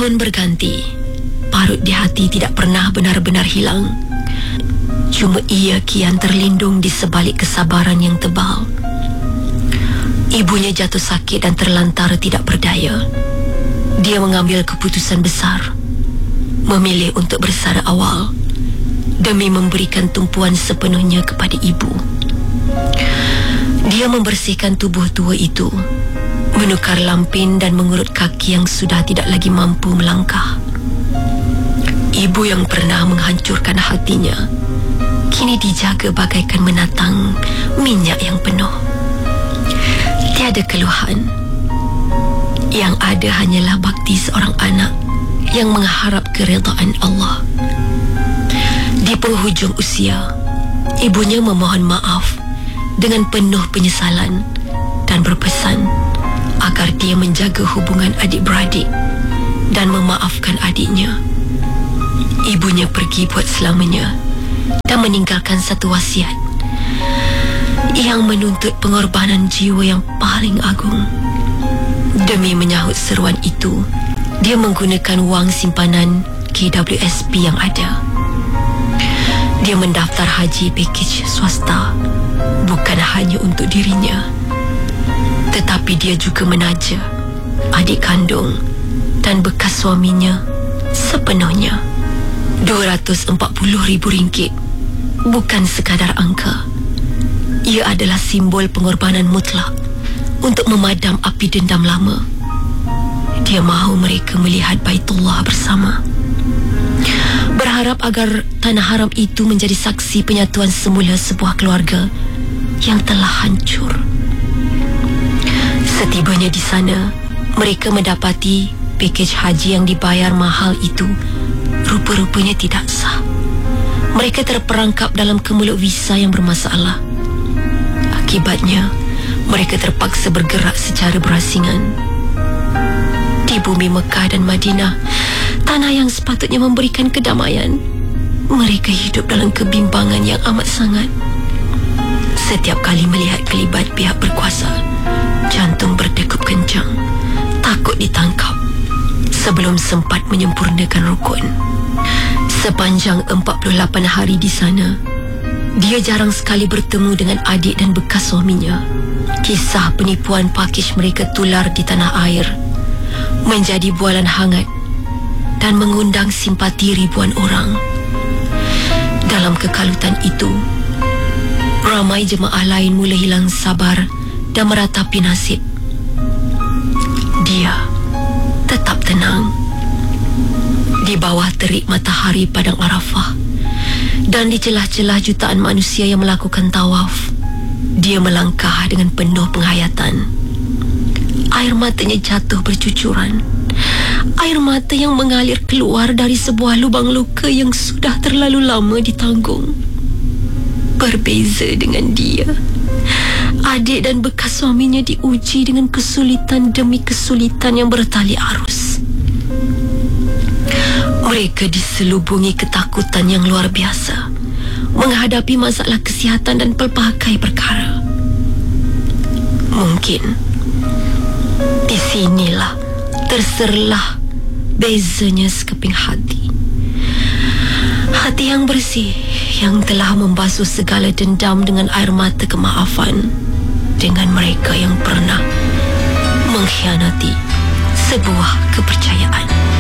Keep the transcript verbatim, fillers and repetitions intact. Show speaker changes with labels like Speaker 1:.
Speaker 1: Tahun berganti, parut di hati tidak pernah benar-benar hilang. Cuma ia kian terlindung di sebalik kesabaran yang tebal. Ibunya jatuh sakit dan terlantar tidak berdaya. Dia mengambil keputusan besar, memilih untuk bersara awal demi memberikan tumpuan sepenuhnya kepada ibu. Dia membersihkan tubuh tua itu, menukar lampin dan mengurut kaki yang sudah tidak lagi mampu melangkah. Ibu yang pernah menghancurkan hatinya kini dijaga bagaikan menatang minyak yang penuh. Tiada keluhan. Yang ada hanyalah bakti seorang anak yang mengharap keredaan Allah. Di penghujung usia, ibunya memohon maaf dengan penuh penyesalan dan berpesan agar dia menjaga hubungan adik-beradik dan memaafkan adiknya. Ibunya pergi buat selamanya dan meninggalkan satu wasiat yang menuntut pengorbanan jiwa yang paling agung. Demi menyahut seruan itu, dia menggunakan wang simpanan K W S P yang ada. Dia mendaftar haji pakej swasta, bukan hanya untuk dirinya, tetapi dia juga menaja adik kandung dan bekas suaminya sepenuhnya. dua ratus empat puluh ribu ringgit bukan sekadar angka. Ia adalah simbol pengorbanan mutlak untuk memadam api dendam lama. Dia mahu mereka melihat Baitullah bersama, berharap agar tanah haram itu menjadi saksi penyatuan semula sebuah keluarga yang telah hancur. Setibanya di sana, mereka mendapati pakej haji yang dibayar mahal itu rupa-rupanya tidak sah. Mereka terperangkap dalam kemulut visa yang bermasalah. Akibatnya, mereka terpaksa bergerak secara berasingan. Di bumi Mekah dan Madinah, tanah yang sepatutnya memberikan kedamaian, mereka hidup dalam kebimbangan yang amat sangat. Setiap kali melihat kelibat pihak berkuasa, jantung berdegup kencang, takut ditangkap sebelum sempat menyempurnakan rukun. Sepanjang empat puluh lapan hari di sana, dia jarang sekali bertemu dengan adik dan bekas suaminya. Kisah penipuan pakej mereka tular di tanah air, menjadi bualan hangat dan mengundang simpati ribuan orang. Dalam kekalutan itu, ramai jemaah lain mula hilang sabar dan meratapi nasib. Dia tetap tenang. Di bawah terik matahari padang Arafah dan di celah-celah jutaan manusia yang melakukan tawaf, dia melangkah dengan penuh penghayatan. Air matanya jatuh bercucuran. Air mata yang mengalir keluar dari sebuah lubang luka yang sudah terlalu lama ditanggung. Berbeza dengan dia, adik dan bekas suaminya diuji dengan kesulitan demi kesulitan yang bertali arus. Mereka diselubungi ketakutan yang luar biasa menghadapi masalah kesihatan dan pelbagai perkara. Mungkin di sinilah terserlah bezanya sekeping hati. Hati yang bersih yang telah membasuh segala dendam dengan air mata kemaafan dengan mereka yang pernah mengkhianati sebuah kepercayaan.